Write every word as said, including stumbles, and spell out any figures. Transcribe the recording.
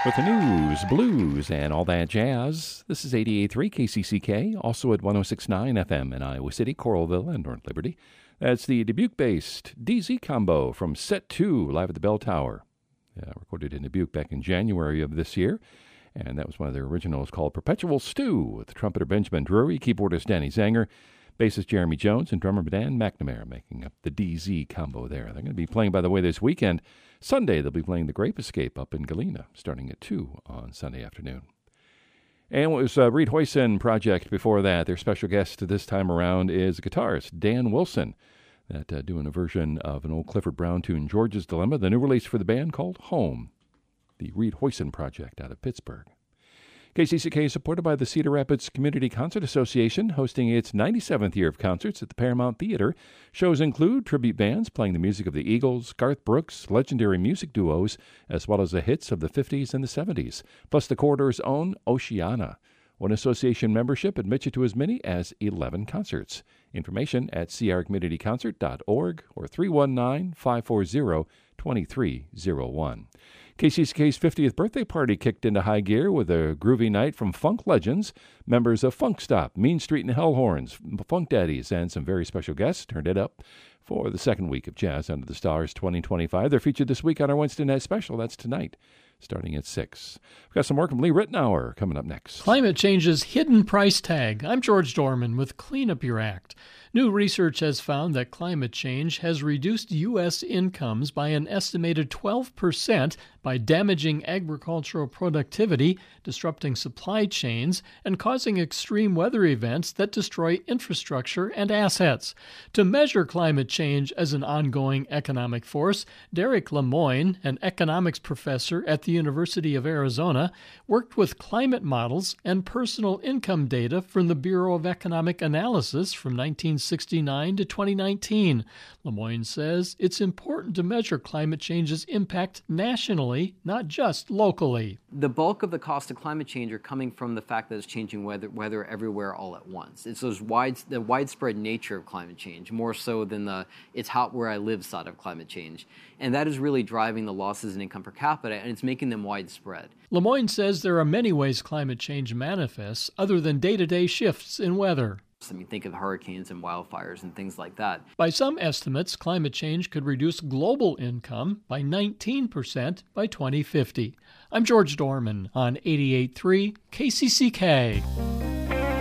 With the news, blues, and all that jazz, this is eighty-eight point three K C C K, also at one oh six point nine F M in Iowa City, Coralville, and North Liberty. That's the Dubuque-based D Z combo from Set two, live at the Bell Tower. Yeah, recorded in Dubuque back in January of this year. And that was one of their originals called Perpetual Stew, with trumpeter Benjamin Drury, keyboardist Danny Zanger, bassist Jeremy Jones, and drummer Dan McNamara making up the D Z combo there. They're going to be playing, by the way, this weekend. Sunday, they'll be playing the Grape Escape up in Galena, starting at two on Sunday afternoon. And it was uh, Reed Hoyson Project before that. Their special guest this time around is guitarist Dan Wilson, that uh, doing a version of an old Clifford Brown tune, George's Dilemma, the new release for the band called Home, the Reed Hoyson Project out of Pittsburgh. K C C K is supported by the Cedar Rapids Community Concert Association, hosting its ninety-seventh year of concerts at the Paramount Theater. Shows include tribute bands playing the music of the Eagles, Garth Brooks, legendary music duos, as well as the hits of the fifties and the seventies, plus the corridor's own Oceana. One association membership admits you to as many as eleven concerts. Information at c r community concert dot org or three one nine, five four zero, two three zero one. K C C K's fiftieth birthday party kicked into high gear with a groovy night from Funk Legends. Members of Funk Stop, Mean Street and Hellhorns, Funk Daddies, and some very special guests turned it up for the second week of Jazz Under the Stars twenty twenty-five. They're featured this week on our Wednesday night special. That's tonight, starting at six. We've got some more from Lee Ritenour coming up next. Climate Change's Hidden Price Tag. I'm George Dorman with Clean Up Your Act. New research has found that climate change has reduced U S incomes by an estimated twelve percent by damaging agricultural productivity, disrupting supply chains, and causing extreme weather events that destroy infrastructure and assets. To measure climate change as an ongoing economic force, Derek Lemoine, an economics professor at the University of Arizona, worked with climate models and personal income data from the Bureau of Economic Analysis from nineteen sixty-nine to twenty nineteen. Lemoine says it's important to measure climate change's impact nationally, not just locally. The bulk of the cost of climate change are coming from the fact that it's changing weather, weather everywhere all at once. It's those wide, the widespread nature of climate change, more so than the it's hot where I live side of climate change. And that is really driving the losses in income per capita, and it's making them widespread. Lemoine says there are many ways climate change manifests other than day-to-day shifts in weather. I mean, think of hurricanes and wildfires and ththings like that. By some estimates, climate change could reduce global income by nineteen percent by twenty fifty. I'm George Dorman on eighty-eight point three K C C K.